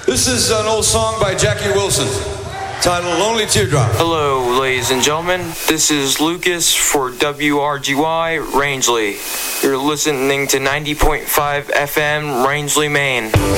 This is an old song by Jackie Wilson, titled Lonely Teardrop. Hello, ladies and gentlemen. This is Lucas for WRGY Rangeley. You're listening to 90.5 FM Rangeley, Maine.